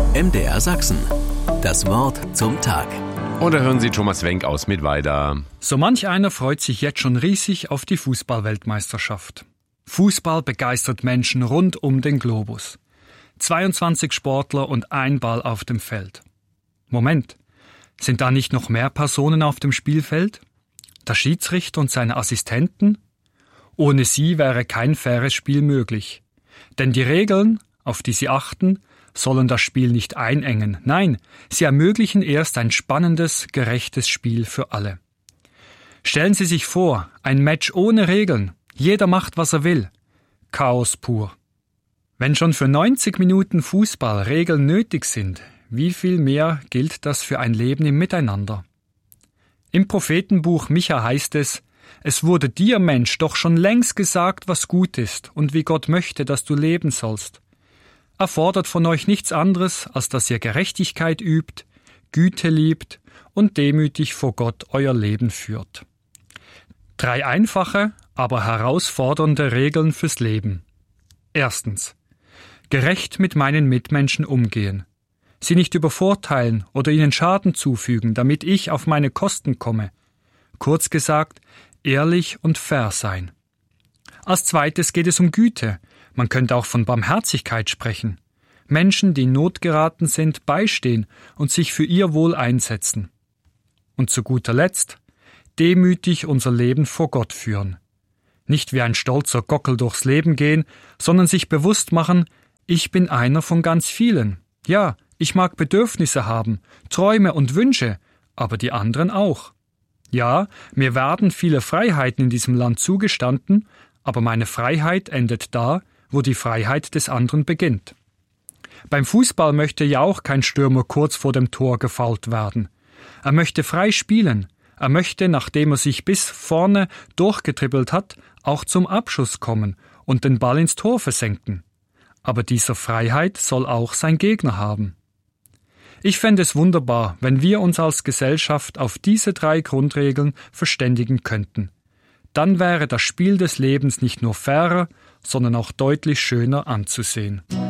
MDR Sachsen. Das Wort zum Tag. Und da hören Sie Thomas Wenck aus Mittweida. So manch einer freut sich jetzt schon riesig auf die Fußball-Weltmeisterschaft. Fußball begeistert Menschen rund um den Globus. 22 Sportler und ein Ball auf dem Feld. Moment, sind da nicht noch mehr Personen auf dem Spielfeld? Der Schiedsrichter und seine Assistenten? Ohne sie wäre kein faires Spiel möglich. Denn die Regeln, auf die sie achten, sollen das Spiel nicht einengen. Nein, sie ermöglichen erst ein spannendes, gerechtes Spiel für alle. Stellen Sie sich vor, ein Match ohne Regeln. Jeder macht, was er will. Chaos pur. Wenn schon für 90 Minuten Fußball Regeln nötig sind, wie viel mehr gilt das für ein Leben im Miteinander? Im Prophetenbuch Micha heißt es: Es wurde dir, Mensch, doch schon längst gesagt, was gut ist und wie Gott möchte, dass du leben sollst. Er fordert von euch nichts anderes, als dass ihr Gerechtigkeit übt, Güte liebt und demütig vor Gott euer Leben führt. 3 einfache, aber herausfordernde Regeln fürs Leben. Erstens: Gerecht mit meinen Mitmenschen umgehen. Sie nicht übervorteilen oder ihnen Schaden zufügen, damit ich auf meine Kosten komme. Kurz gesagt, ehrlich und fair sein. Als zweites geht es um Güte. Man könnte auch von Barmherzigkeit sprechen. Menschen, die in Not geraten sind, beistehen und sich für ihr Wohl einsetzen. Und zu guter Letzt, demütig unser Leben vor Gott führen. Nicht wie ein stolzer Gockel durchs Leben gehen, sondern sich bewusst machen, ich bin einer von ganz vielen. Ja, ich mag Bedürfnisse haben, Träume und Wünsche, aber die anderen auch. Ja, mir werden viele Freiheiten in diesem Land zugestanden, aber meine Freiheit endet da, wo die Freiheit des anderen beginnt. Beim Fußball möchte ja auch kein Stürmer kurz vor dem Tor gefoult werden. Er möchte frei spielen. Er möchte, nachdem er sich bis vorne durchgetribbelt hat, auch zum Abschuss kommen und den Ball ins Tor versenken. Aber dieser Freiheit soll auch sein Gegner haben. Ich fände es wunderbar, wenn wir uns als Gesellschaft auf diese 3 Grundregeln verständigen könnten. Dann wäre das Spiel des Lebens nicht nur fairer, sondern auch deutlich schöner anzusehen.